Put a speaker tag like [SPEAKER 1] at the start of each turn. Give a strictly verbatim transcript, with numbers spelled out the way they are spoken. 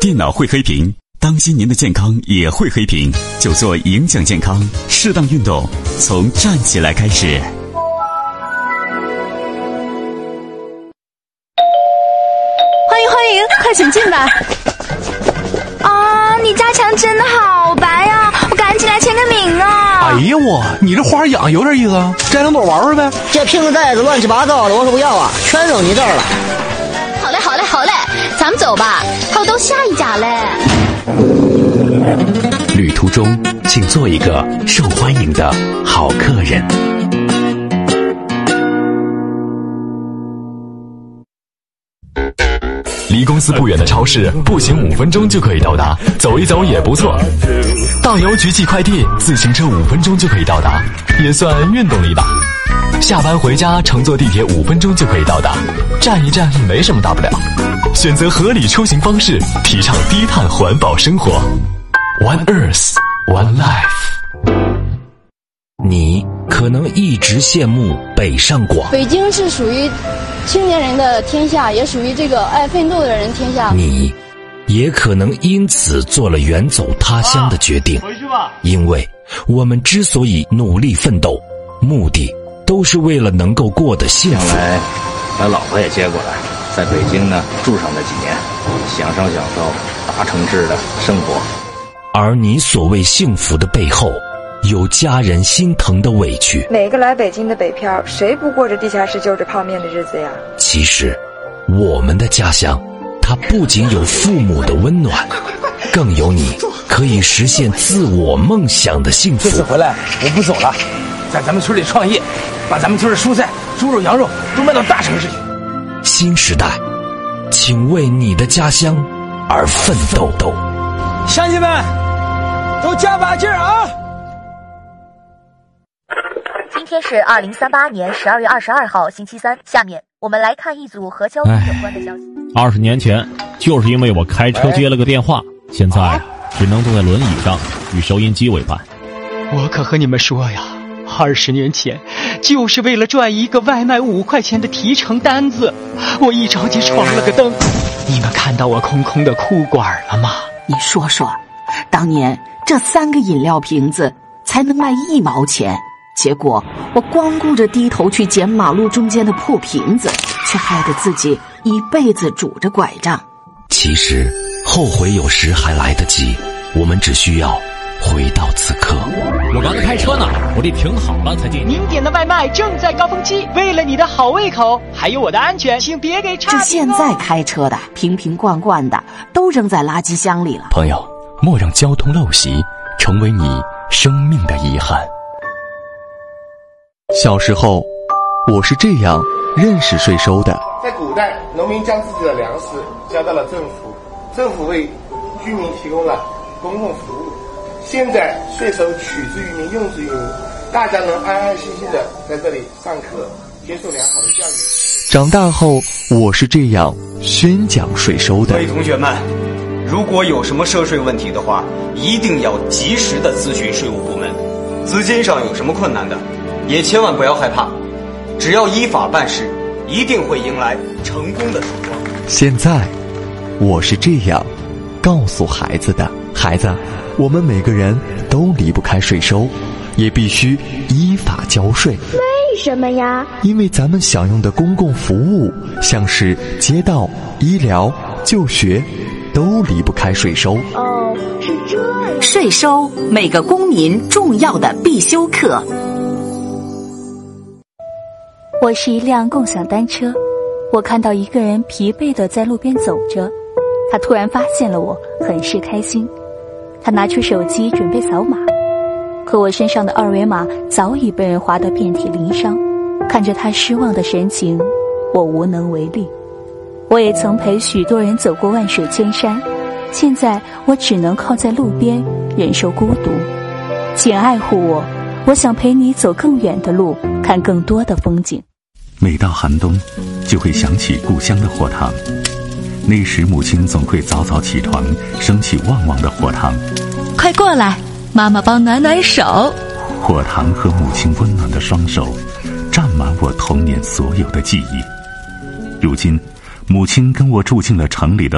[SPEAKER 1] 电脑会黑屏，当心您的健康也会黑屏，就做影响健康，适当运动，从站起来开始。
[SPEAKER 2] 欢迎欢迎，快请进吧。
[SPEAKER 3] 啊，你家墙真的好白呀、啊，我赶紧来签个名啊！
[SPEAKER 4] 哎呀我，你这花养有点意思啊，摘两朵玩玩呗。
[SPEAKER 5] 这瓶子袋子乱七八糟的，我说不要啊，全扔你这儿了。
[SPEAKER 3] 好嘞好嘞好嘞，咱们走吧，还有到下一家嘞。
[SPEAKER 6] 旅途中，请做一个受欢迎的好客人。
[SPEAKER 7] 离公司不远的超市，步行五分钟就可以到达，走一走也不错。到邮局寄快递，自行车五分钟就可以到达，也算运动了一把。下班回家，乘坐地铁五分钟就可以到达，站一站没什么大不了。选择合理出行方式，提倡低碳环保生活。One Earth, One Life。
[SPEAKER 6] 你可能一直羡慕北上广，
[SPEAKER 8] 北京是属于青年人的天下，也属于这个爱奋斗的人天下。
[SPEAKER 6] 你也可能因此做了远走他乡的决定，回去吧。因为我们之所以努力奋斗，目的都是为了能够过得幸福。
[SPEAKER 9] 将来把老婆也接过来，在北京呢住上那几年，享受享受大城市的生活。
[SPEAKER 6] 而你所谓幸福的背后，有家人心疼的委屈。
[SPEAKER 10] 每个来北京的北漂，谁不过着地下室就着泡面的日子呀？
[SPEAKER 6] 其实我们的家乡，它不仅有父母的温暖，更有你可以实现自我梦想的幸福。
[SPEAKER 4] 这次回来我不走了，在咱们村里创业，把咱们村的蔬菜、猪肉、羊肉都卖到大城市去。
[SPEAKER 6] 新时代，请为你的家乡而奋斗。
[SPEAKER 4] 乡亲们，都加把劲儿啊！
[SPEAKER 11] 今天是二零三八年十二月二十二号星期三，下面我们来看一组和交通有关的消息。
[SPEAKER 12] 二十年前，就是因为我开车接了个电话，现在啊只能坐在轮椅上与收音机为伴。
[SPEAKER 13] 我可和你们说呀，二十年前就是为了赚一个外卖五块钱的提成单子，我一着急闯了个灯。你们看到我空空的裤管了吗？
[SPEAKER 14] 你说说，当年这三个饮料瓶子才能卖一毛钱，结果我光顾着低头去捡马路中间的破瓶子，却害得自己一辈子拄着拐杖。
[SPEAKER 6] 其实后悔有时还来得及，我们只需要回到此刻。
[SPEAKER 12] 我刚才开车呢，我得停好了才进。
[SPEAKER 13] 您点的外卖正在高峰期，为了你的好胃口还有我的安全，请别给差评哦。
[SPEAKER 14] 这现在开车的瓶瓶罐罐的都扔在垃圾箱里了。
[SPEAKER 6] 朋友，莫让交通陋习成为你生命的遗憾。
[SPEAKER 15] 小时候我是这样认识税收的。
[SPEAKER 16] 在古代，农民将自己的粮食交到了政府，政府为居民提供了公共服务。现在税收取之于民，用之于民，大家能安安心心的在这里上课，接受良好的教育。
[SPEAKER 15] 长大后我是这样宣讲税收的。
[SPEAKER 17] 各位同学们，如果有什么涉税问题的话，一定要及时的咨询税务部门。资金上有什么困难的，也千万不要害怕，只要依法办事，一定会迎来成功的曙光。
[SPEAKER 15] 现在我是这样告诉孩子的。孩子，我们每个人都离不开税收，也必须依法交税。
[SPEAKER 3] 为什么呀？
[SPEAKER 15] 因为咱们享用的公共服务，像是街道、医疗、就学，都离不开税收。
[SPEAKER 3] 哦，是这样。
[SPEAKER 14] 税收，每个公民重要的必修课。
[SPEAKER 18] 我是一辆共享单车，我看到一个人疲惫地在路边走着，他突然发现了我，很是开心。他拿出手机准备扫码，可我身上的二维码早已被人划得遍体鳞伤。看着他失望的神情，我无能为力。我也曾陪许多人走过万水千山，现在我只能靠在路边忍受孤独。请爱护我，我想陪你走更远的路，看更多的风景。
[SPEAKER 1] 每到寒冬，就会想起故乡的火塘。那时母亲总会早早起床，升起旺旺的火塘。
[SPEAKER 2] 快过来，妈妈帮暖暖手。
[SPEAKER 1] 火塘和母亲温暖的双手，占满我童年所有的记忆。如今，母亲跟我住进了城里的